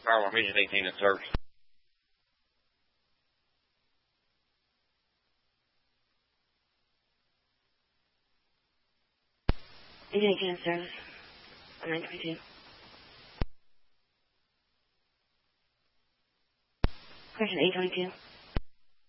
Power Region 18 in service. Region 18 in service. 922. Question 822.